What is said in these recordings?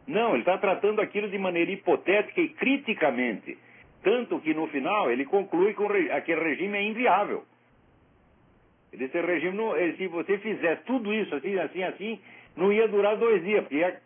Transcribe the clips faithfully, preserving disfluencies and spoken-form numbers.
Não, ele está tratando aquilo de maneira hipotética e criticamente. Tanto que no final ele conclui que re... aquele regime é inviável. Esse regime, não... se você fizesse tudo isso assim, assim, assim, não ia durar dois dias, porque ia...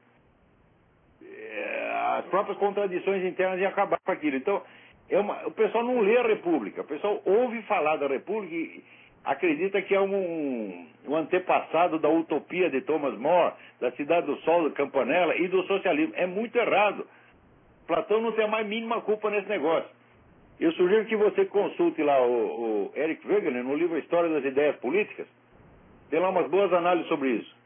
as próprias contradições internas iam acabar com aquilo. Então, é uma... o pessoal não lê a República, o pessoal ouve falar da República e acredita que é um, um antepassado da utopia de Thomas More, da Cidade do Sol, do Campanella e do socialismo. É muito errado. Platão não tem a mais mínima culpa nesse negócio. Eu sugiro que você consulte lá o, o Eric Wegener no livro História das Ideias Políticas. Tem lá umas boas análises sobre isso.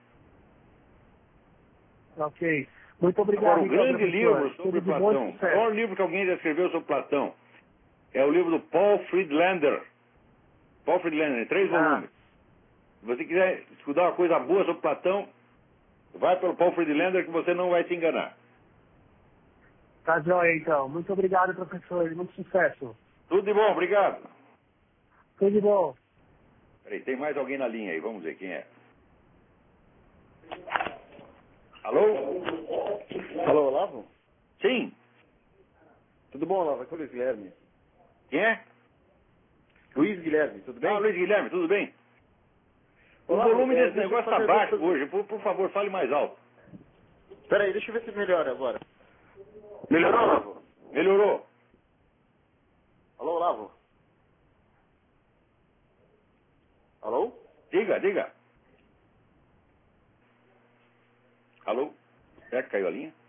Ok. Muito obrigado. Agora, o então, grande professor. livro sobre Tudo de Platão, bom o sucesso. maior livro que alguém já escreveu sobre Platão, é o livro do Paul Friedlander. Paul Friedlander, em três Ah. volumes. Se você quiser estudar uma coisa boa sobre Platão, vai pelo Paul Friedlander que você não vai se enganar. Tá joia, então. Muito obrigado, professor. Muito sucesso. Tudo de bom, obrigado. Tudo de bom. Peraí, tem mais alguém na linha aí, vamos ver quem é. Alô? Alô, Olavo? Sim. Tudo bom, Olavo? Aqui é o Luiz Guilherme. Quem é? Luiz Guilherme, tudo bem? Ah, Luiz Guilherme, tudo bem? O Olavo, volume é, desse deixa eu negócio está fazer baixo duas- hoje. Por, por favor, fale mais alto. Peraí, deixa eu ver se melhora agora. Melhorou, Olavo? Melhorou? Alô, Olavo? Alô? Diga, diga. Alô? Será que caiu a linha?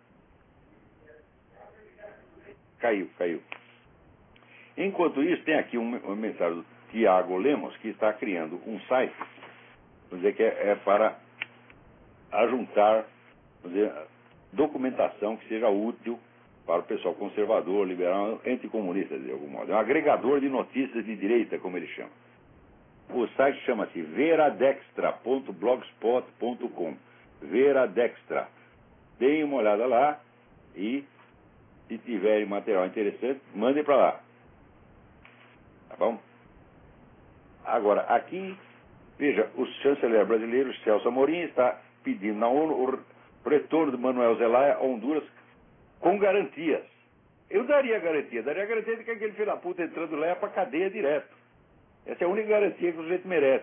Caiu, caiu. Enquanto isso, tem aqui um, um mensagem do Tiago Lemos, que está criando um site, vamos dizer que é, é para ajuntar, vamos dizer, documentação que seja útil para o pessoal conservador, liberal, anticomunista, de algum modo. É um agregador de notícias de direita, como ele chama. O site chama-se veradextra ponto blogspot ponto com. Veradextra. Deem uma olhada lá e, se tiverem material interessante, mandem para lá. Tá bom? Agora, aqui, veja, o chanceler brasileiro, Celso Amorim, está pedindo na ONU o retorno de Manuel Zelaya a Honduras com garantias. Eu daria garantia, daria garantia de que aquele filho da puta entrando lá é para cadeia direto. Essa é a única garantia que o sujeito merece.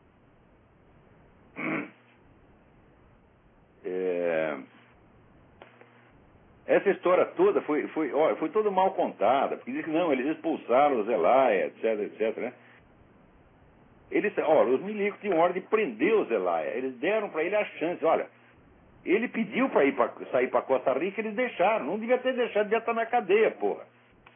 É... Essa história toda foi, foi, ó, foi toda mal contada, porque diz que não, eles expulsaram o Zelaya, etc, etc, né? Eles, ó, os milicos tinham ordem de prender o Zelaya, eles deram para ele a chance, olha, ele pediu para ir pra, sair para Costa Rica, eles deixaram, não devia ter deixado, devia estar na cadeia, porra.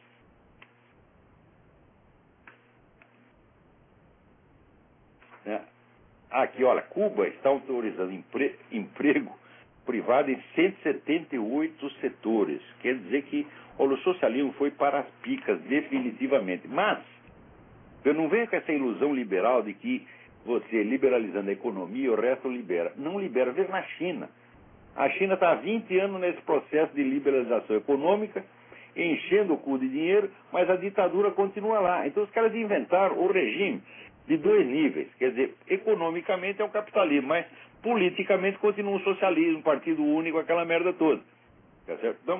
É. Aqui, olha, Cuba está autorizando empre, emprego privado em cento e setenta e oito setores. Quer dizer que olha, o socialismo foi para as picas, definitivamente. Mas, eu não venho com essa ilusão liberal de que você, liberalizando a economia, o resto libera. Não libera. Veja na China. A China está há vinte anos nesse processo de liberalização econômica, enchendo o cu de dinheiro, mas a ditadura continua lá. Então os caras inventaram o regime de dois níveis. Quer dizer, economicamente é o capitalismo, mas politicamente continua o socialismo, partido único, aquela merda toda. Tá certo? Então,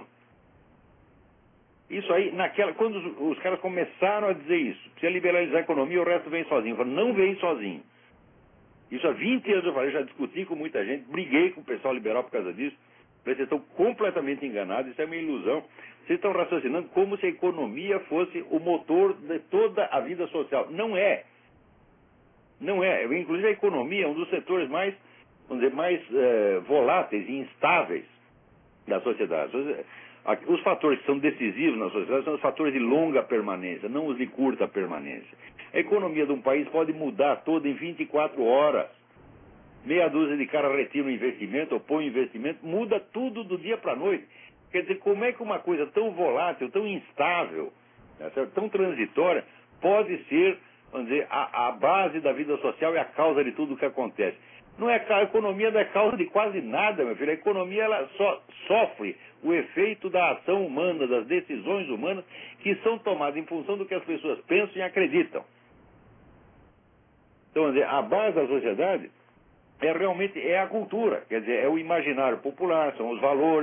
isso aí, naquela, quando os, os caras começaram a dizer isso, precisa liberalizar a economia, o resto vem sozinho. Eu falei, não vem sozinho. Isso há vinte anos eu falei, já discuti com muita gente, briguei com o pessoal liberal por causa disso. Falei, vocês estão completamente enganados, isso é uma ilusão. Vocês estão raciocinando como se a economia fosse o motor de toda a vida social. Não é. Não é. Inclusive a economia é um dos setores mais, vamos dizer, mais eh, voláteis e instáveis da sociedade. Os fatores que são decisivos na sociedade são os fatores de longa permanência, não os de curta permanência. A economia de um país pode mudar toda em vinte e quatro horas. Meia dúzia de caras retiram investimento ou põem investimento, muda tudo do dia para a noite. Quer dizer, como é que uma coisa tão volátil, tão instável, né, tão transitória, pode ser, vamos dizer, a, a base da vida social e a causa de tudo o que acontece? Não é, a economia não é causa de quase nada, meu filho. A economia ela só sofre o efeito da ação humana, das decisões humanas que são tomadas em função do que as pessoas pensam e acreditam. Então, vamos dizer, a base da sociedade é realmente é a cultura, quer dizer, é o imaginário popular, são os valores,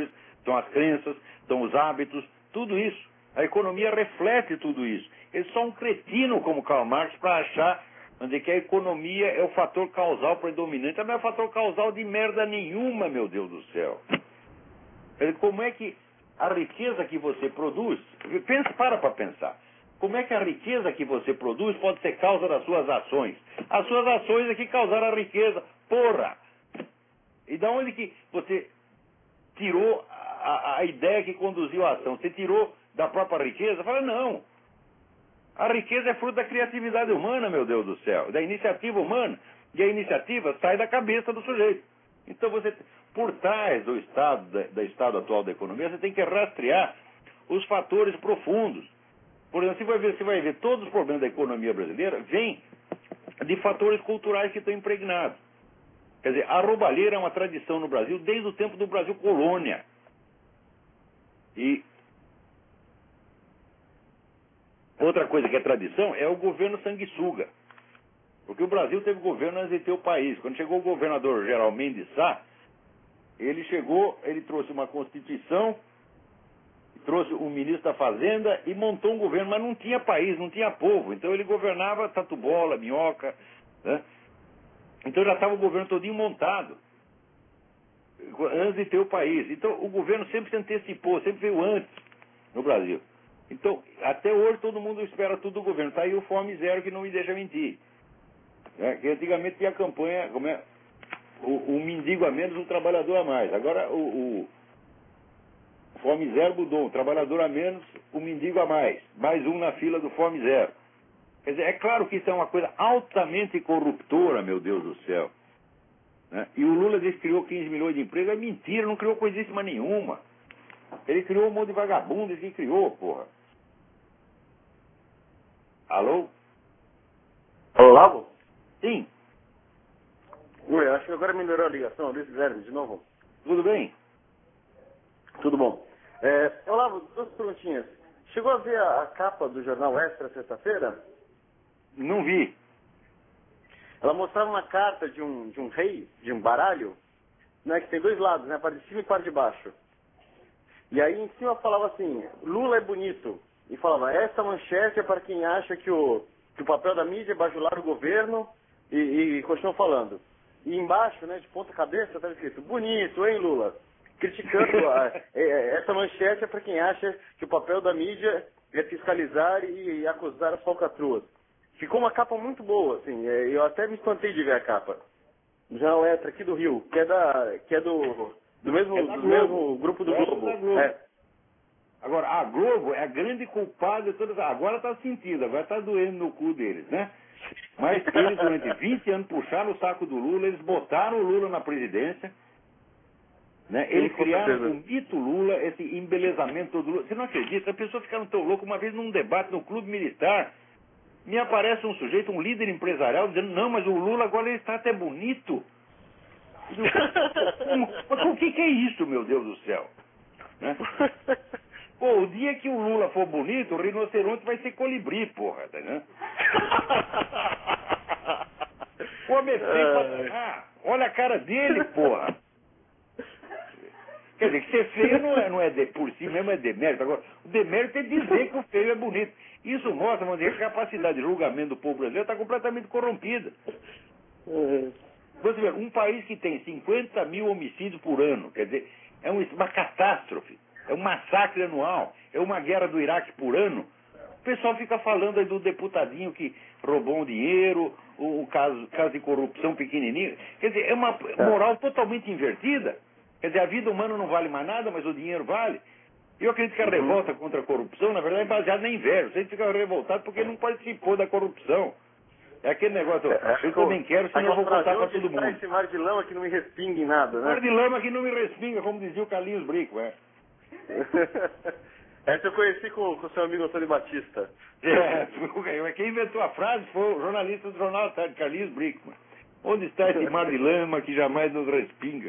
São as crenças, são os hábitos, tudo isso. A economia reflete tudo isso. Ele é só um cretino como Karl Marx para achar dizer, que a economia é o fator causal predominante. Não é fator causal de merda nenhuma, meu Deus do céu. Como é que a riqueza que você produz... Pensa, para para pensar. Como é que a riqueza que você produz pode ser causa das suas ações? As suas ações é que causaram a riqueza. Porra! E da onde que você tirou a, a ideia que conduziu a ação? Você tirou da própria riqueza? Fala, não. A riqueza é fruto da criatividade humana, meu Deus do céu. Da iniciativa humana. E a iniciativa sai da cabeça do sujeito. Então você, por trás do estado, da, do estado atual da economia, você tem que rastrear os fatores profundos. Por exemplo, você vai ver, você vai ver todos os problemas da economia brasileira vêm de fatores culturais que estão impregnados. Quer dizer, a roubalheira é uma tradição no Brasil desde o tempo do Brasil colônia. E outra coisa que é tradição é o governo sanguessuga. Porque o Brasil teve governo antes de ter o país. Quando chegou o governador Geral Mendes Sá, ele chegou, ele trouxe uma Constituição, trouxe um ministro da Fazenda e montou um governo, mas não tinha país, não tinha povo. Então ele governava tatu bola, minhoca, né? Então já estava o governo todinho montado, antes de ter o país. Então o governo sempre se antecipou, sempre veio antes no Brasil. Então, até hoje todo mundo espera tudo do governo. Está aí o Fome Zero que não me deixa mentir. É, que antigamente tinha a campanha, como é, o, o mendigo a menos, o trabalhador a mais. Agora o, o Fome Zero mudou, o trabalhador a menos, o mendigo a mais. Mais um na fila do Fome Zero. Quer dizer, é claro que isso é uma coisa altamente corruptora, meu Deus do céu. Né? E o Lula disse que criou quinze milhões de empregos. É mentira, não criou coisíssima nenhuma. Ele criou um monte de vagabundo, ele que criou, porra. Alô? Olavo? Sim. Oi, acho que agora melhorou a ligação. Luiz Guilherme, de novo. Tudo bem? Tudo bom. É, Olavo, duas perguntinhas. Chegou a ver a, a capa do jornal Extra sexta-feira? Não vi. Ela mostrava uma carta de um, de um rei, de um baralho, né, que tem dois lados, né, a parte de cima e a parte de baixo. E aí em cima falava assim, Lula é bonito. E falava, essa manchete é para quem acha que o, que o papel da mídia é bajular o governo, e, e continuou falando. E embaixo, né, de ponta cabeça, estava escrito, bonito, hein, Lula? Criticando, a, é, essa manchete é para quem acha que o papel da mídia é fiscalizar e, e acusar as falcatruas. Ficou uma capa muito boa, assim, é, eu até me espantei de ver a capa. Já Extra aqui do Rio, que é, da, que é do, do, mesmo, É do mesmo grupo do é Globo. da Globo. É. Agora, a Globo é a grande culpada de todas. Agora está sentindo, agora está doendo no cu deles, né? Mas eles, durante vinte anos, puxaram o saco do Lula, eles botaram o Lula na presidência, né? Eles Sim, com criaram certeza. o mito Lula, esse embelezamento do Lula. Você não acredita? As pessoas ficaram tão loucas. Uma vez num debate no Clube Militar, me aparece um sujeito, um líder empresarial, dizendo, não, mas o Lula agora ele está até bonito. Eu, mas o que, que é isso, meu Deus do céu? Né? Pô, o dia que o Lula for bonito, o rinoceronte vai ser colibri, porra, tá, né? Pô, meu filho, ah, olha a cara dele, porra. Quer dizer, que ser feio não é, não é de, por si mesmo é demérito. Agora, o demérito é dizer que o feio é bonito. Isso mostra, vamos dizer, que a capacidade de julgamento do povo brasileiro está completamente corrompida. Você vê, um país que tem cinquenta mil homicídios por ano, quer dizer, é uma catástrofe, é um massacre anual, é uma guerra do Iraque por ano. O pessoal fica falando aí do deputadinho que roubou um dinheiro, o, o caso, caso de corrupção pequenininho. Quer dizer, é uma moral totalmente invertida. Quer dizer, a vida humana não vale mais nada, mas o dinheiro vale. Eu acredito que a revolta contra a corrupção, na verdade, é baseada na inveja. Você fica revoltado porque não participou da corrupção. É aquele negócio, É, eu também quero, senão eu vou contar para todo mundo. Esse mar de lama que não me respingue em nada, né? Mar de lama que não me respinga, como dizia o Carlinhos Brico, é. Essa eu conheci com o seu amigo Antônio Batista. É, quem inventou a frase foi o jornalista do Jornal da Tarde, Carlinhos Brickman. Onde está esse mar de lama que jamais nos respinga?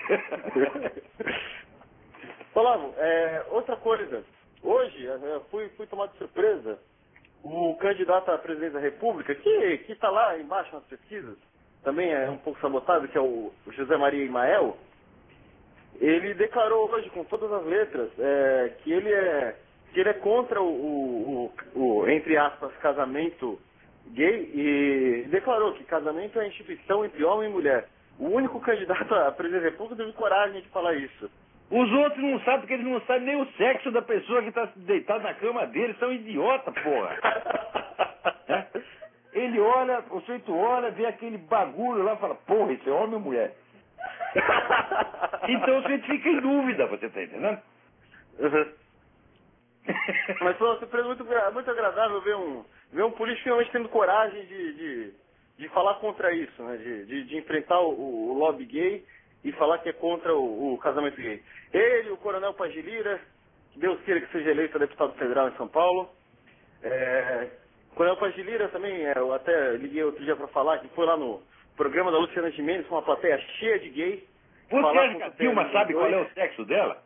Olavo, é, outra coisa. Hoje, eu fui, fui tomado de surpresa. O candidato à presidência da República, que que está lá embaixo nas pesquisas, também é um pouco sabotado, que é o, o José Maria Imael, ele declarou hoje, com todas as letras, é, que ele é que ele é contra o, o, o, o, entre aspas, casamento gay, e declarou que casamento é instituição entre homem e mulher. O único candidato a presidente da República teve coragem de falar isso. Os outros não sabem porque eles não sabem nem o sexo da pessoa que está deitado na cama deles. São idiota, porra. É? Ele olha, o sujeito olha, vê aquele bagulho lá e fala, porra, isso é homem ou mulher? Então o sujeito fica em dúvida, você está entendendo? Uhum. Mas foi uma surpresa muito, muito agradável ver um, ver um político finalmente tendo coragem de, de, de falar contra isso, né? de, de, de enfrentar o, o lobby gay e falar que é contra o, o casamento gay. Ele, o coronel Pagilira, que Deus queira que seja eleito deputado federal em São Paulo. É, o coronel Pagilira também, é, eu até liguei outro dia para falar, que foi lá no programa da Luciana Gimenez com uma plateia cheia de gay. Você acha que a Dilma sabe qual é o sexo dela?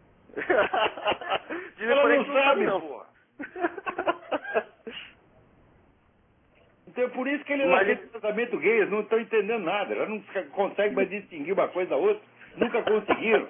Ela não sabe, não, porra. Então é por isso que ele não tem tratamento gay, eles não estão entendendo nada, eles não conseguem mais distinguir uma coisa da outra, nunca conseguiram.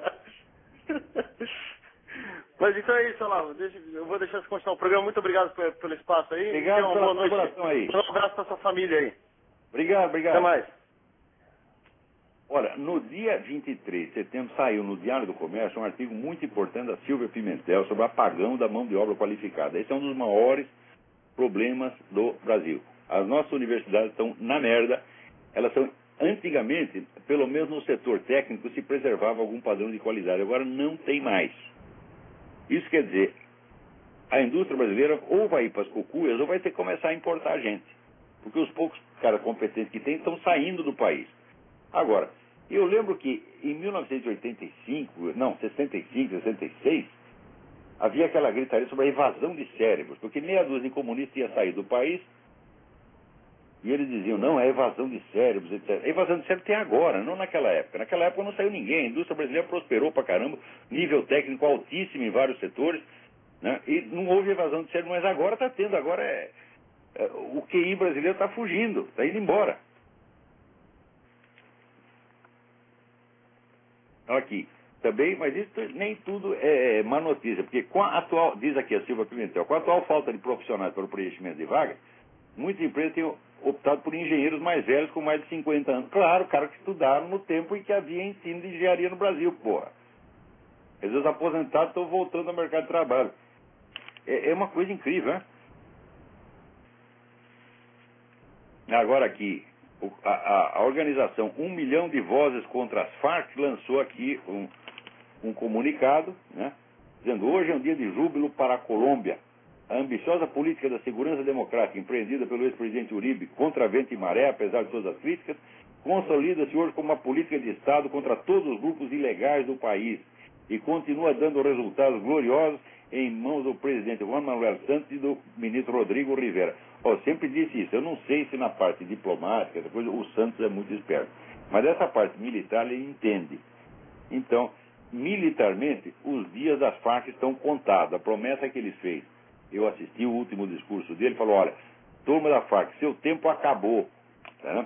Mas então é isso, Olavo, deixa, eu vou deixar você continuar o programa, muito obrigado pelo, pelo espaço aí. Obrigado uma pela boa noite. colaboração aí. Um abraço para sua família aí. Obrigado, obrigado. Até mais. Olha, no dia vinte e três de setembro saiu no Diário do Comércio um artigo muito importante da Silvia Pimentel sobre o apagão da mão de obra qualificada. Esse é um dos maiores problemas do Brasil. As nossas universidades estão na merda. Elas são, antigamente, pelo menos no setor técnico, se preservava algum padrão de qualidade. Agora não tem mais. Isso quer dizer, a indústria brasileira ou vai ir para as cucuias ou vai ter que começar a importar gente. Porque os poucos caras competentes que tem estão saindo do país. Agora, eu lembro que em mil novecentos e oitenta e cinco, não, sessenta e cinco, sessenta e seis, havia aquela gritaria sobre a evasão de cérebros, porque meia dúzia de comunistas ia sair do país e eles diziam, não, é evasão de cérebros, etcétera. A evasão de cérebros tem agora, não naquela época. Naquela época não saiu ninguém, a indústria brasileira prosperou pra caramba, nível técnico altíssimo em vários setores, né? E não houve evasão de cérebros, mas agora está tendo, agora é, é, o Q I brasileiro está fugindo, está indo embora. Aqui, também, mas isso nem tudo é má notícia, porque com a atual, diz aqui a Silvia Pimentel, com a atual falta de profissionais para o preenchimento de vagas, muitas empresas têm optado por engenheiros mais velhos com mais de cinquenta anos. Claro, caras que estudaram no tempo em que havia ensino de engenharia no Brasil, porra. Às vezes aposentados estão voltando ao mercado de trabalho. É, é uma coisa incrível, né? Agora aqui, A, a, a organização Um Milhão de Vozes contra as Farc lançou aqui um, um comunicado, né, dizendo, hoje é um dia de júbilo para a Colômbia. A ambiciosa política da segurança democrática empreendida pelo ex-presidente Uribe contra vento e maré, apesar de todas as críticas, consolida-se hoje como uma política de Estado contra todos os grupos ilegais do país e continua dando resultados gloriosos em mãos do presidente Juan Manuel Santos e do ministro Rodrigo Rivera. Eu sempre disse isso, eu não sei se na parte diplomática, essa coisa, o Santos é muito esperto, mas essa parte militar ele entende. Então, militarmente, os dias das Farc estão contados, a promessa que ele fez. Eu assisti o último discurso dele, falou, olha, turma da Farc, seu tempo acabou. Tá?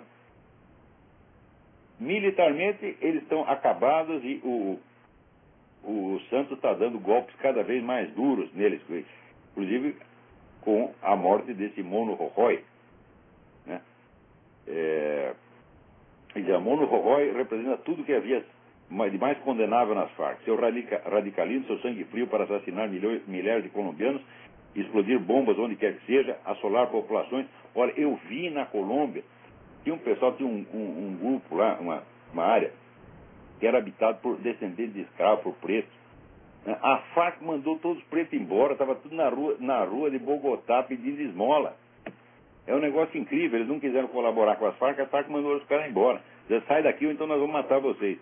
Militarmente, eles estão acabados e o, o Santos está dando golpes cada vez mais duros neles, inclusive com a morte desse Mono Rocói. Né? É, a Mono Rocói representa tudo que havia de mais condenável nas Farc. Seu radicalismo, seu sangue frio para assassinar milhões, milhares de colombianos, explodir bombas onde quer que seja, assolar populações. Olha, eu vi na Colômbia, tinha um pessoal, tinha um, um, um grupo lá, uma, uma área, que era habitado por descendentes de escravos, por pretos. A Farc mandou todos os pretos embora, estava tudo na rua, na rua de Bogotá pedindo esmola. É um negócio incrível, eles não quiseram colaborar com as Farc, a Farc mandou os caras embora. Já sai daqui ou então nós vamos matar vocês.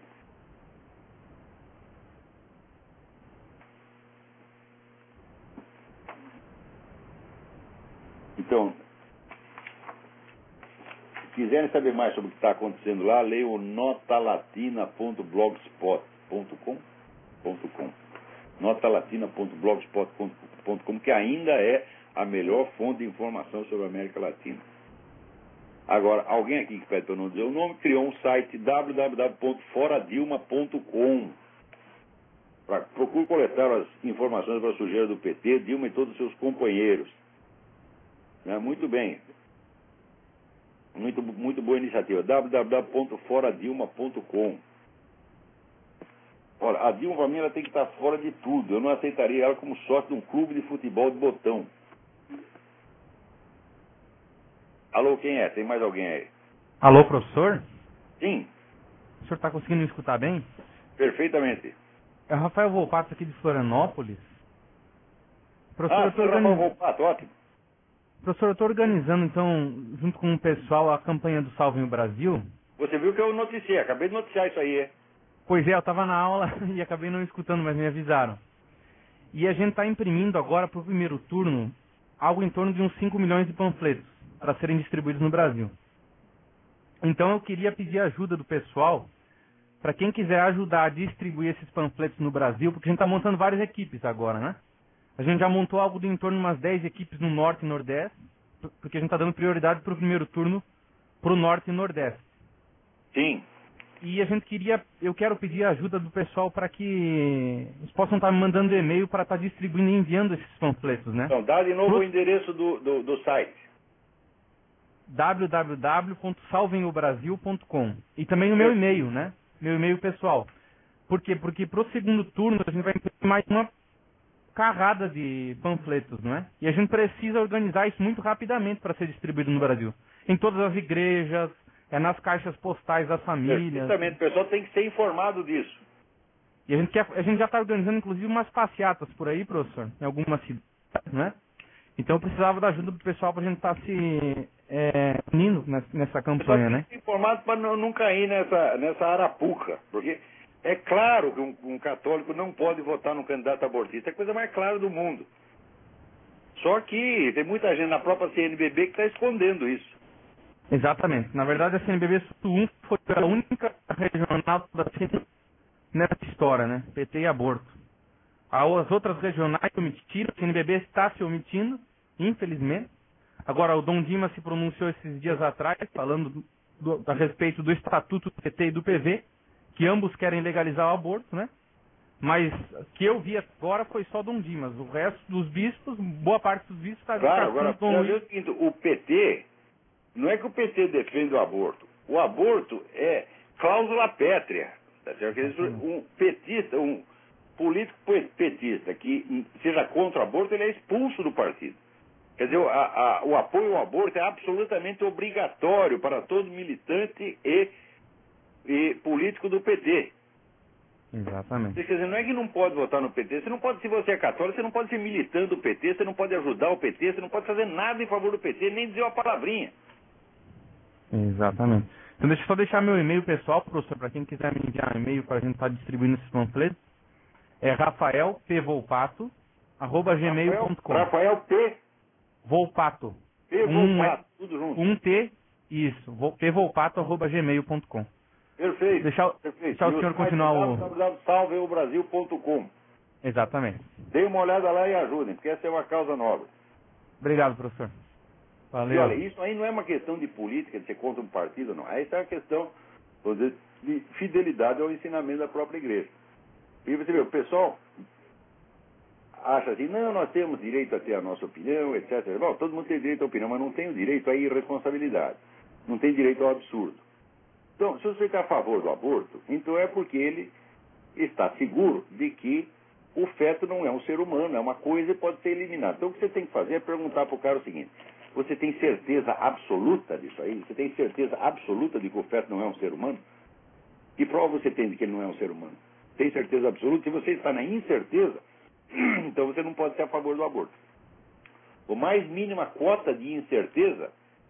Então, se quiserem saber mais sobre o que está acontecendo lá, leiam o notalatina ponto blogspot ponto com. notalatina ponto blogspot ponto com, que ainda é a melhor fonte de informação sobre a América Latina. Agora, alguém aqui que pede para eu não dizer o nome, criou um site w w w ponto fora dilma ponto com. Pra, procure coletar as informações para a sujeira do P T, Dilma e todos os seus companheiros. Né? Muito bem. Muito, muito boa iniciativa. w w w ponto fora dilma ponto com. Olha, a Dilma, para mim, ela tem que estar fora de tudo. Eu não aceitaria ela como sócio de um clube de futebol de botão. Alô, quem é? Tem mais alguém aí? Alô, professor? Sim. O senhor está conseguindo me escutar bem? Perfeitamente. É o Rafael Volpato aqui de Florianópolis. Professor, Ah, eu tô senhor organiz... Rafael Volpato, ótimo. Professor, eu estou organizando, então, junto com o pessoal, a campanha do Salvem o Brasil. Você viu que eu noticiei, acabei de noticiar isso aí, é? Pois é, eu estava na aula e acabei não escutando, mas me avisaram. E a gente está imprimindo agora para o primeiro turno algo em torno de uns cinco milhões de panfletos para serem distribuídos no Brasil. Então eu queria pedir a ajuda do pessoal para quem quiser ajudar a distribuir esses panfletos no Brasil, porque a gente está montando várias equipes agora, né? A gente já montou algo de em torno de umas dez equipes no Norte e Nordeste, porque a gente está dando prioridade para o primeiro turno para o Norte e Nordeste. Sim. E a gente queria, eu quero pedir a ajuda do pessoal para que eles possam estar me mandando e-mail para estar distribuindo e enviando esses panfletos, né? Então, dá de novo Pro... o endereço do, do, do site. w w w ponto salvem o brasil ponto com. E também o meu e-mail, né? Meu e-mail pessoal. Por quê? Porque pro segundo turno a gente vai imprimir mais uma carrada de panfletos, não é? E a gente precisa organizar isso muito rapidamente para ser distribuído no Brasil. Em todas as igrejas, é nas caixas postais das famílias. Exatamente, o pessoal tem que ser informado disso. E a gente, quer, a gente já está organizando, inclusive, umas passeatas por aí, professor, em algumas cidades, né? Então eu precisava da ajuda do pessoal para a gente estar tá se é, unindo nessa campanha, né? Tem que ser informado para não, não cair nessa, nessa arapuca, porque é claro que um, um católico não pode votar num candidato abortista, é a coisa mais clara do mundo. Só que tem muita gente na própria C N B B que está escondendo isso. Exatamente. Na verdade, a C N B B um foi a única regional da C N B B nessa história, né? P T e aborto. As outras regionais omitiram, a C N B B está se omitindo, infelizmente. Agora, o Dom Dimas se pronunciou esses dias atrás, falando do, do, a respeito do Estatuto do P T e do P V, que ambos querem legalizar o aborto, né? Mas o que eu vi agora foi só Dom Dimas. O resto dos bispos, boa parte dos bispos está... Claro, agora, Dom Luiz... o seguinte, o P T, não é que o P T defende o aborto. O aborto é cláusula pétrea. Tá certo? Um petista, um político petista que seja contra o aborto, ele é expulso do partido. Quer dizer, a, a, o apoio ao aborto é absolutamente obrigatório para todo militante e, e político do P T. Exatamente. Quer dizer, não é que não pode votar no P T, você não pode, se você é católico, você não pode ser militante do P T, você não pode ajudar o P T, você não pode fazer nada em favor do P T, nem dizer uma palavrinha. Exatamente. Então deixa eu só deixar meu e-mail pessoal, professor, para quem quiser me enviar um e-mail para a gente estar tá distribuindo esses panfletos. É rafael p volpato arroba gmail ponto com. Rafael P. Volpato. P. Um, Volpato, tudo junto. Um T, isso. p volpato arroba gmail ponto com. Perfeito. Deixar, Perfeito. deixar o senhor continuar o... w w w ponto salve o brasil ponto com. Exatamente. Dê uma olhada lá e ajudem, porque essa é uma causa nobre. Obrigado, professor. Valeu. E olha, isso aí não é uma questão de política, de ser contra um partido, não. Aí está a questão, vou dizer, de fidelidade ao ensinamento da própria igreja. E você vê, o pessoal acha assim, não, nós temos direito a ter a nossa opinião, etcétera. Bom, todo mundo tem direito à opinião, mas não tem o direito à irresponsabilidade. Não tem direito ao absurdo. Então, se você está a favor do aborto, então é porque ele está seguro de que o feto não é um ser humano, é uma coisa e pode ser eliminado. Então, o que você tem que fazer é perguntar para o cara o seguinte: você tem certeza absoluta disso aí? Você tem certeza absoluta de que o feto não é um ser humano? Que prova você tem de que ele não é um ser humano? Tem certeza absoluta? Se você está na incerteza, então você não pode ser a favor do aborto. O mais mínima cota de incerteza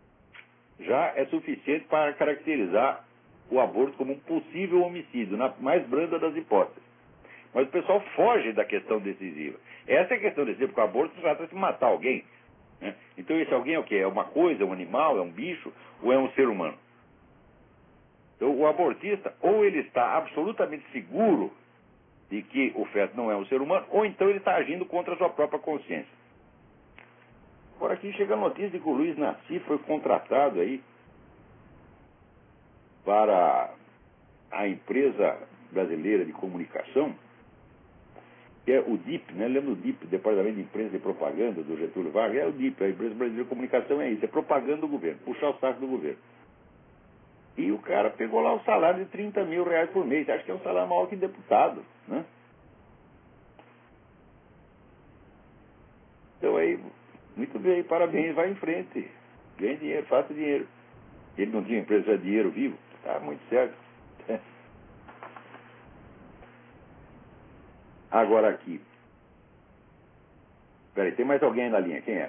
já é suficiente para caracterizar o aborto como um possível homicídio, na mais branda das hipóteses. Mas o pessoal foge da questão decisiva. Essa é a questão decisiva, porque o aborto trata-se de matar alguém. Né? Então esse alguém é o quê? É uma coisa, é um animal, é um bicho ou é um ser humano? Então o abortista, ou ele está absolutamente seguro de que o feto não é um ser humano, ou então ele está agindo contra a sua própria consciência. Agora aqui chega a notícia de que o Luiz Nassif foi contratado aí para a empresa brasileira de comunicação que é o D I P, né? Lembra do D I P, Departamento de Imprensa e Propaganda do Getúlio Vargas? É o D I P, a Empresa Brasileira de Comunicação é isso, é propaganda do governo, puxar o saco do governo. E o cara pegou lá o salário de trinta mil reais por mês, acho que é um salário maior que deputado, né? Então aí, muito bem, parabéns, vai em frente, ganhe dinheiro, faça dinheiro. Ele não tinha empresa, é dinheiro vivo, tá muito certo. Agora aqui. Peraí, tem mais alguém na linha, quem é?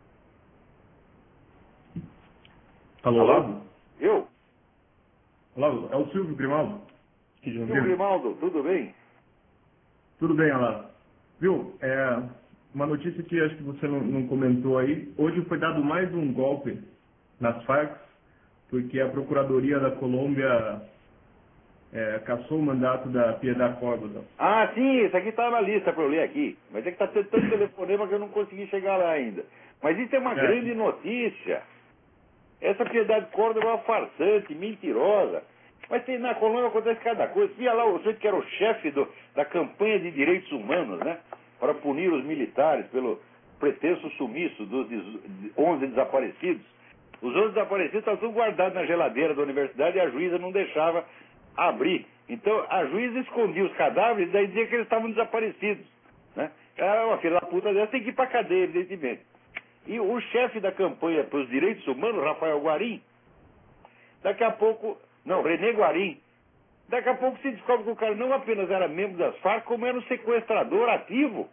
Alô, Alô? Olavo? Eu? Olavo, é o Silvio Grimaldo. aqui de Seu Londrina. Grimaldo, tudo bem? Tudo bem, Olavo. Viu, é, uma notícia que acho que você não, não comentou aí. Hoje foi dado mais um golpe nas Farc, porque a Procuradoria da Colômbia é, cassou o mandato da Piedad Córdoba. Ah, sim, isso aqui está na lista para eu ler aqui. Mas é que está tendo tanto telefonema que eu não consegui chegar lá ainda. Mas isso é uma É. grande notícia. Essa Piedad Córdoba é uma farsante, mentirosa. Mas tem, na Colômbia acontece cada coisa. Via lá o sujeito que era o chefe do, da campanha de direitos humanos, né? Para punir os militares pelo pretenso sumiço dos onze desaparecidos. Os onze desaparecidos estavam tudo guardados na geladeira da universidade e a juíza não deixava abrir. Então a juíza escondia os cadáveres e daí dizia que eles estavam desaparecidos. Né? Ah, uma filha da puta dessa tem que ir para a cadeia, evidentemente. E o chefe da campanha para os direitos humanos, Rafael Guarim, daqui a pouco... Não, René Guarim. Daqui a pouco se descobre que o cara não apenas era membro das Farc, como era um sequestrador ativo.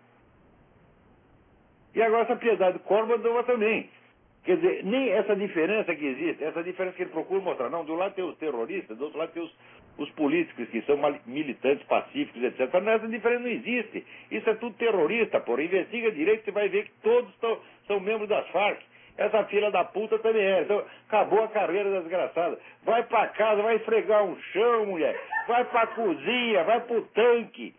E agora essa Piedad Córdoba também. Quer dizer, nem essa diferença que existe, essa diferença que ele procura mostrar. Não, do lado tem os terroristas, do outro lado tem os, os políticos que são militantes pacíficos, etcétera. Mas essa diferença não existe. Isso é tudo terrorista, porra. Investiga direito, você vai ver que todos tão, são membros das Farc. Essa filha da puta também é. Então, acabou a carreira desgraçada. Vai pra casa, vai esfregar um chão, mulher. Vai pra cozinha, vai pro tanque.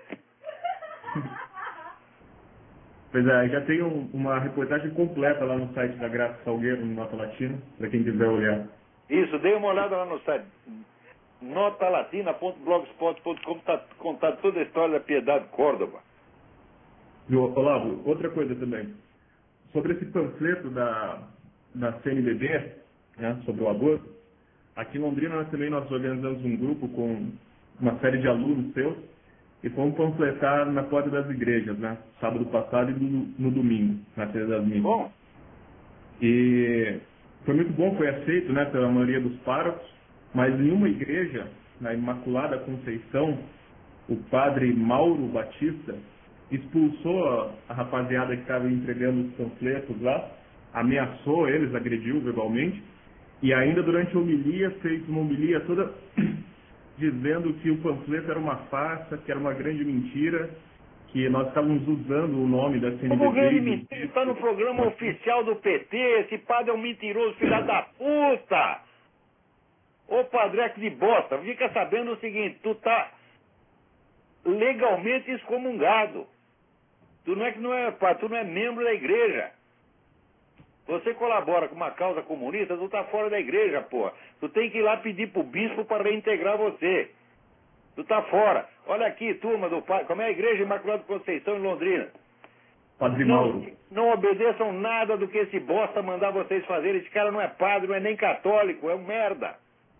Pois é, já tem um, uma reportagem completa lá no site da Graça Salgueiro, no Nota Latina, para quem quiser olhar. Isso, dê uma olhada lá no site. notalatina ponto blogspot ponto com, está contada toda a história da Piedad Córdoba. E, Olavo, outra coisa também. Sobre esse panfleto da, da C N B B, né, sobre o aborto, aqui em Londrina nós também nós organizamos um grupo com uma série de alunos seus e fomos panfletar na porta das igrejas, né, sábado passado e no, no domingo, na Feira das Missas. Bom. E foi muito bom, foi aceito, né, pela maioria dos párocos, mas em uma igreja, na Imaculada Conceição, o padre Mauro Batista expulsou a rapaziada que estava entregando os panfletos lá, ameaçou eles, agrediu verbalmente, e ainda durante a homilia fez uma homilia toda dizendo que o panfleto era uma farsa, que era uma grande mentira, que nós estávamos usando o nome da C N B B. Como grande mentira, está no programa oficial do P T, esse padre é um mentiroso, filho da puta! Ô padreco de bosta, fica sabendo o seguinte, tu tá legalmente excomungado. Tu não é que não é, tu não é membro da igreja. Você colabora com uma causa comunista, tu tá fora da igreja, porra. Tu tem que ir lá pedir pro bispo para reintegrar você. Tu tá fora. Olha aqui, turma do pai, como é a igreja Imaculada Conceição em Londrina. Padre Não, Mauro. não obedeçam nada do que esse bosta mandar vocês fazerem. Esse cara não é padre, não é nem católico, é um merda.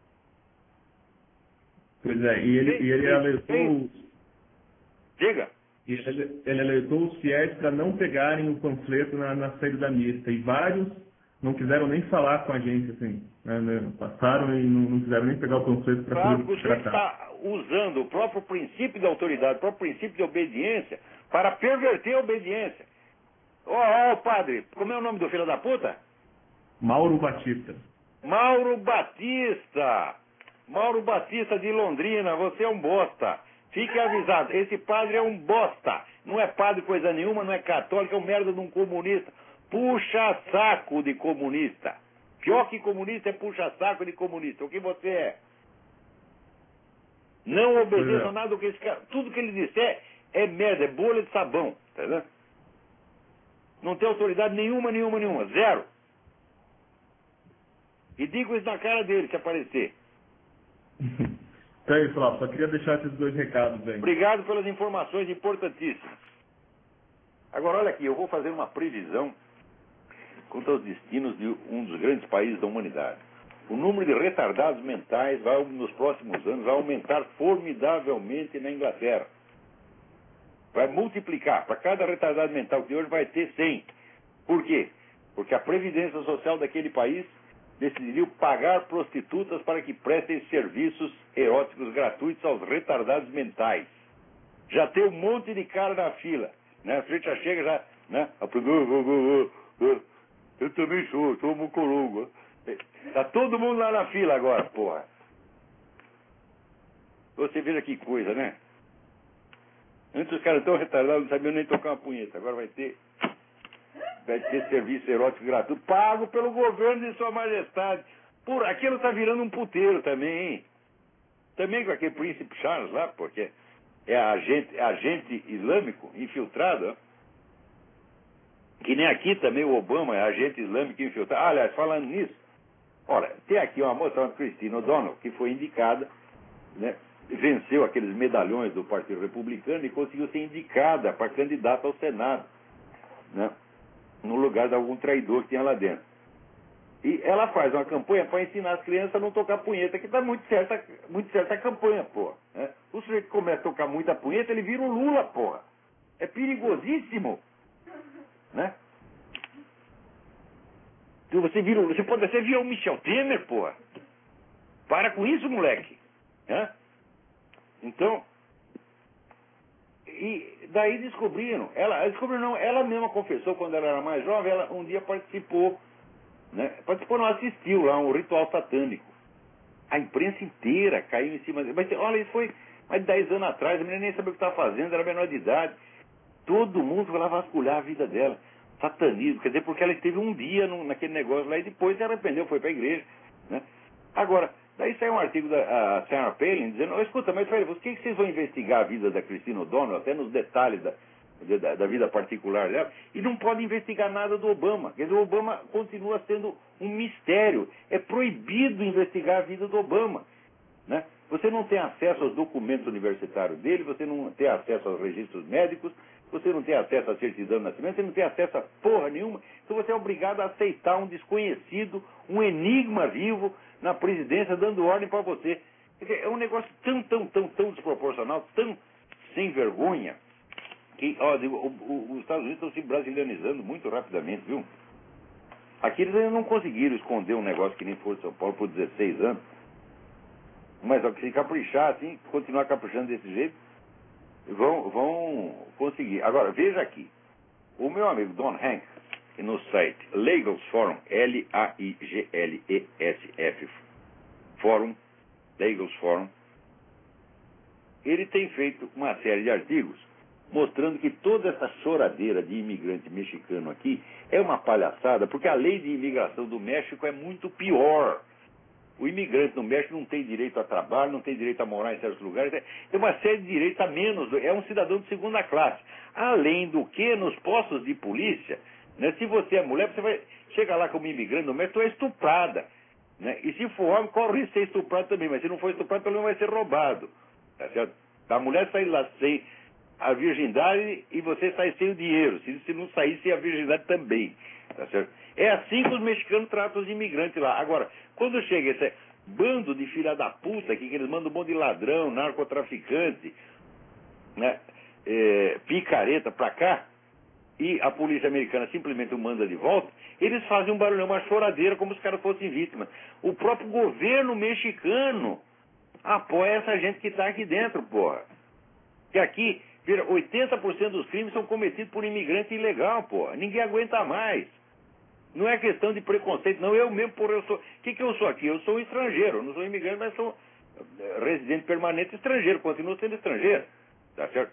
Pois é, e ele, e ele alertou... Diga. E ele, ele alertou os fiéis para não pegarem o panfleto na, na saída da missa. E vários não quiseram nem falar com a gente, assim. Né, né, passaram e não, não quiseram nem pegar o panfleto para Claro que poder o senhor tratar. está usando o próprio princípio de autoridade, o próprio princípio de obediência, para perverter a obediência. Ó, ó, padre, como é o nome do filho da puta? Mauro Batista. Mauro Batista. Mauro Batista de Londrina, você é um bosta. Fique avisado, esse padre é um bosta. Não é padre coisa nenhuma, não é católico, é um merda de um comunista. Puxa saco de comunista. Pior que comunista é puxa saco de comunista. O que você é? Não obedeça é. nada do que esse cara... Tudo que ele disser é merda, é bolha de sabão. Entendeu? Não tem autoridade nenhuma, nenhuma, nenhuma. Zero. E digo isso na cara dele, se aparecer. Então é isso, Olavo. Só queria deixar esses dois recados aí. Obrigado pelas informações importantíssimas. Agora, olha aqui, eu vou fazer uma previsão quanto aos destinos de um dos grandes países da humanidade. O número de retardados mentais vai, nos próximos anos, vai aumentar formidavelmente na Inglaterra. Vai multiplicar. Para cada retardado mental que tem hoje vai ter cem. Por quê? Porque a Previdência Social daquele país decidiu pagar prostitutas para que prestem serviços eróticos gratuitos aos retardados mentais. Já tem um monte de cara na fila. Né? A gente já chega, já... Né? Eu também sou, sou mucorongo. Tá todo mundo lá na fila agora, porra. Você veja que coisa, né? Antes os caras tão retardados, não sabiam nem tocar uma punheta. Agora vai ter... Vai ter serviço erótico gratuito, pago pelo governo de Sua Majestade. Por aquilo tá virando um puteiro também, hein? Também com aquele príncipe Charles lá, porque é agente, agente islâmico infiltrado. Que nem aqui também o Obama é agente islâmico infiltrado. Ah, aliás, falando nisso, olha, tem aqui uma moça chamada Christine O'Donnell, que foi indicada, né? Venceu aqueles medalhões do Partido Republicano e conseguiu ser indicada para candidata ao Senado, né? No lugar de algum traidor que tinha lá dentro. E ela faz uma campanha para ensinar as crianças a não tocar punheta, que está muito certa, muito certa a campanha, porra. Né? O sujeito que começa a tocar muita punheta, ele vira o Lula, porra. É perigosíssimo. Né? Então você, vira, você pode até virar o Michel Temer, porra. Para com isso, moleque. Né? Então... E daí descobriram, ela descobriram não, ela mesma confessou quando ela era mais jovem, ela um dia participou, né? Participou, não assistiu lá um ritual satânico. A imprensa inteira caiu em cima dele. Mas olha, isso foi mais de dez anos atrás, a menina nem sabia o que estava fazendo, era menor de idade. Todo mundo foi lá vasculhar a vida dela. Satanismo, quer dizer, porque ela esteve um dia no, naquele negócio lá e depois se arrependeu, foi para a igreja. Né? Agora, daí saiu um artigo da Sarah Palin dizendo, oh, escuta, mas peraí, por que vocês vão investigar a vida da Christine O'Donnell, até nos detalhes da, da, da vida particular dela, e não podem investigar nada do Obama? Quer dizer, o Obama continua sendo um mistério. É proibido investigar a vida do Obama. Né? Você não tem acesso aos documentos universitários dele, você não tem acesso aos registros médicos, você não tem acesso à certidão de nascimento, você não tem acesso a porra nenhuma, então você é obrigado a aceitar um desconhecido, um enigma vivo na presidência, dando ordem para você. É um negócio tão, tão, tão, tão desproporcional, tão sem vergonha, que ó, o, o, os Estados Unidos estão se brasilianizando muito rapidamente, viu? Aqui eles ainda não conseguiram esconder um negócio que nem foi São Paulo por dezesseis anos. Mas ó, se caprichar assim, continuar caprichando desse jeito, vão, vão conseguir. Agora, veja aqui. O meu amigo Don Hank, no site Lagos Forum, L A I G L E S F, Forum, Lagos Forum, ele tem feito uma série de artigos mostrando que toda essa choradeira de imigrante mexicano aqui é uma palhaçada, porque a lei de imigração do México é muito pior. O imigrante no México não tem direito a trabalho, não tem direito a morar em certos lugares, tem uma série de direitos a menos, é um cidadão de segunda classe. Além do que, nos postos de polícia, né, se você é mulher, você vai chegar lá como imigrante no México, tu é estuprada. Né? E se for homem, corre o risco de ser estuprado também, mas se não for estuprado, pelo menos vai ser roubado. Tá certo? A mulher sai lá sem a virgindade e você sai sem o dinheiro, se, se não sair sem a virgindade também. Tá certo? É assim que os mexicanos tratam os imigrantes lá. Agora, quando chega esse bando de filha da puta aqui, que eles mandam um monte de ladrão, narcotraficante, né, é, picareta pra cá, e a polícia americana simplesmente o manda de volta, eles fazem um barulhão, uma choradeira, como se os caras fossem vítimas. O próprio governo mexicano apoia essa gente que está aqui dentro, porra. Que aqui, oitenta por cento dos crimes são cometidos por imigrante ilegal, porra. Ninguém aguenta mais. Não é questão de preconceito, não. Eu mesmo, porra, eu sou... O que que eu sou aqui? Eu sou um estrangeiro. Eu não sou imigrante, mas sou residente permanente estrangeiro. Continuo sendo estrangeiro. Tá certo?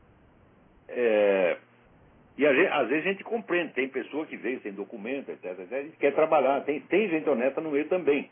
É... E às vezes a gente compreende. Tem pessoa que veio sem documento, etc, etcétera, e quer trabalhar. Tem, tem gente honesta no meio também.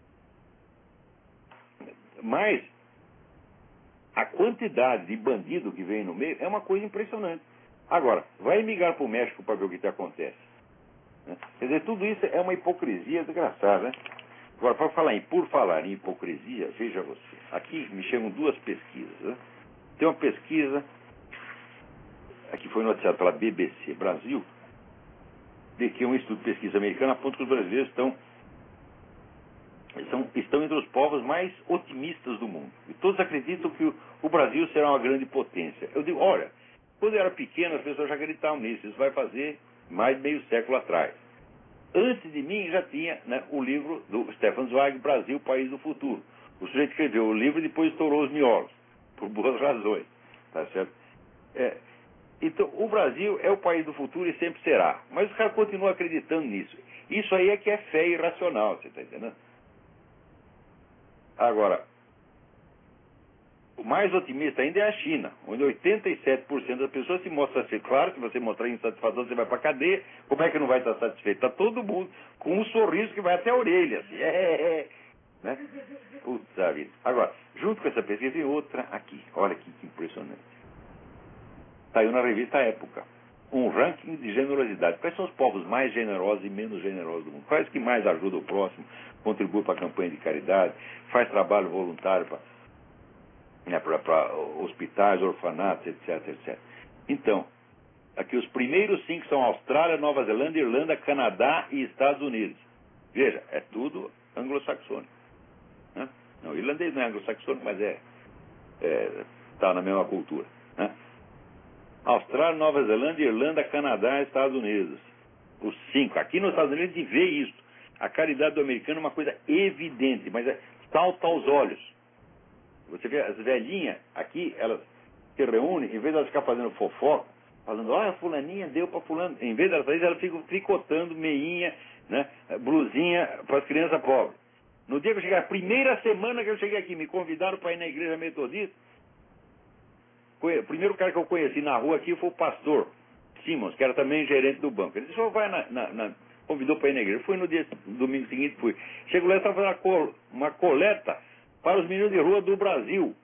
Mas a quantidade de bandido que vem no meio é uma coisa impressionante. Agora, vai migrar para o México para ver o que te acontece. Quer dizer, tudo isso é uma hipocrisia desgraçada, né? Agora, para falar em, por falar em hipocrisia, veja você, aqui me chegam duas pesquisas. Né? Tem uma pesquisa, aqui foi noticiada pela B B C Brasil, de que um estudo de pesquisa americana aponta que os brasileiros estão, estão, estão entre os povos mais otimistas do mundo. E todos acreditam que o, o Brasil será uma grande potência. Eu digo, olha, quando eu era pequeno as pessoas já acreditavam nisso, isso vai fazer mais de meio século atrás. Antes de mim já tinha, né, o livro do Stefan Zweig, Brasil, País do Futuro. O sujeito escreveu o livro e depois estourou os miolos, por boas razões. Tá certo? É, então, o Brasil é o país do futuro e sempre será. Mas os caras continuam acreditando nisso. Isso aí é que é fé irracional, você está entendendo? Agora, o mais otimista ainda é a China, onde oitenta e sete por cento das pessoas se mostram ser. Claro, se você mostrar insatisfação, você vai para a cadeia. Como é que não vai estar satisfeito? Está todo mundo com um sorriso que vai até a orelha. Assim, é, é, é, né? Puta vida. Agora, junto com essa pesquisa, tem outra aqui. Olha aqui que impressionante. Saiu na revista Época um ranking de generosidade. Quais são os povos mais generosos e menos generosos do mundo? Quais que mais ajudam o próximo, contribuem para a campanha de caridade, faz trabalho voluntário para... Né, para hospitais, orfanatos, etc, etcétera. Então, aqui os primeiros cinco são Austrália, Nova Zelândia, Irlanda, Canadá e Estados Unidos. Veja, é tudo anglo-saxônico. Né? Não, o irlandês não é anglo-saxônico, mas é, está na mesma cultura. Né? Austrália, Nova Zelândia, Irlanda, Canadá e Estados Unidos. Os cinco. Aqui nos Estados Unidos a gente vê isso. A caridade do americano é uma coisa evidente, mas é, salta aos olhos. Você vê as velhinhas aqui, elas se reúnem, em vez de elas ficar fazendo fofoca, falando, olha, fulaninha deu para fulano. Em vez de elas fazerem, elas ficam tricotando meinha, né, blusinha para as crianças pobres. No dia que eu cheguei, a primeira semana que eu cheguei aqui, me convidaram para ir na igreja metodista. O primeiro cara que eu conheci na rua aqui foi o pastor Simons, que era também gerente do banco. Ele disse, oh, vai na, na, na... convidou para ir na igreja. Eu fui no dia, no domingo seguinte, fui. Chego lá e estava fazendo uma coleta para os meninos de rua do Brasil.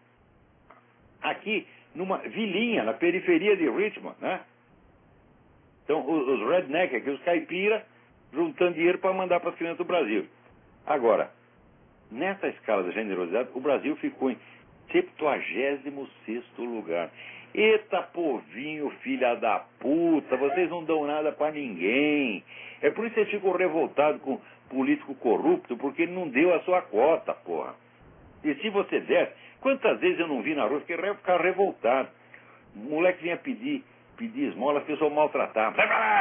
Aqui, numa vilinha, na periferia de Richmond, né? Então, os, os redneck, aqui, os caipira, juntando dinheiro para mandar para as crianças do Brasil. Agora, nessa escala da generosidade, o Brasil ficou em septuagésimo sexto lugar. Eita povinho, filha da puta, vocês não dão nada para ninguém. É por isso que vocês ficam revoltados com político corrupto, porque ele não deu a sua cota, porra. E se você der, quantas vezes eu não vi na rua, fiquei ficar revoltado. O moleque vinha pedir, pedir esmola, as pessoas maltratavam.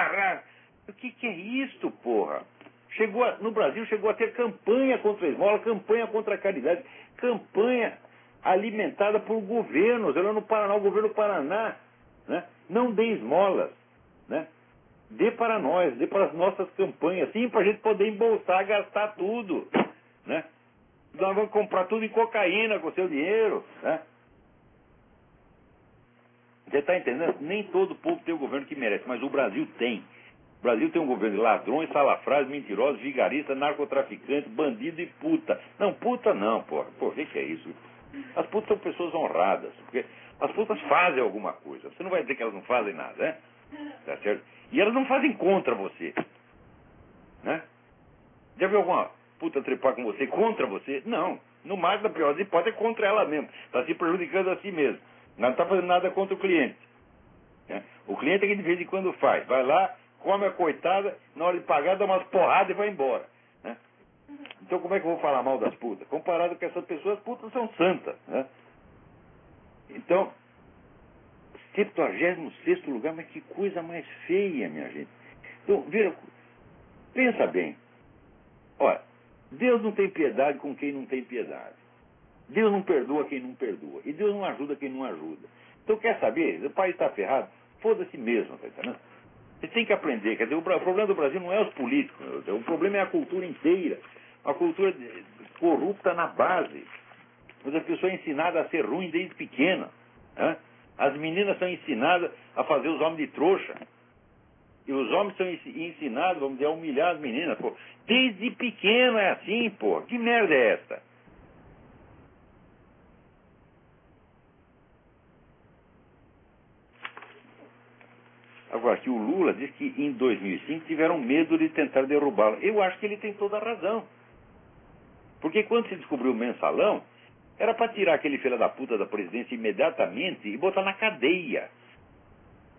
O que, que é isto, porra? Chegou a, no Brasil chegou a ter campanha contra a esmola, campanha contra a caridade, campanha alimentada por governos. Eu no Paraná, o governo do Paraná, né? Não dê esmolas, né? Dê para nós, dê para as nossas campanhas, sim, para a gente poder embolsar, gastar tudo, né? Nós vamos comprar tudo em cocaína com o seu dinheiro, né? Você está entendendo? Nem todo povo tem o governo que merece, mas o Brasil tem. O Brasil tem um governo de ladrões, salafrários, mentirosos, vigaristas, narcotraficantes, bandido e puta. Não, puta não, porra. Pô, o que, que é isso? As putas são pessoas honradas, porque as putas fazem alguma coisa. Você não vai dizer que elas não fazem nada, né? Tá certo? E elas não fazem contra você, né? Já viu alguma puta trepar com você contra você? Não. No mais, da pior das hipóteses, é contra ela mesmo. Está se prejudicando a si mesmo. Não está fazendo nada contra o cliente. Né? O cliente é que de vez em quando faz. Vai lá, come a coitada, na hora de pagar, dá umas porradas e vai embora. Né? Então como é que eu vou falar mal das putas? Comparado com essas pessoas, as putas são santas. Né? Então, septuagésimo sexto lugar, mas que coisa mais feia, minha gente. Então, vira, pensa bem. Olha, Deus não tem piedade com quem não tem piedade. Deus não perdoa quem não perdoa. E Deus não ajuda quem não ajuda. Então, quer saber? O país está ferrado? Foda-se mesmo, tá entendendo? Você tem que aprender. Quer dizer, o problema do Brasil não é os políticos. O problema é a cultura inteira. A cultura corrupta na base. Mas a pessoa é ensinada a ser ruim desde pequena. Né? As meninas são ensinadas a fazer os homens de trouxa. E os homens são ensinados, vamos dizer, a humilhar as meninas. Pô. Desde pequeno é assim, pô. Que merda é essa? Agora, que o Lula diz que em dois mil e cinco tiveram medo de tentar derrubá-lo. Eu acho que ele tem toda a razão. Porque quando se descobriu o mensalão, era para tirar aquele filho da puta da presidência imediatamente e botar na cadeia.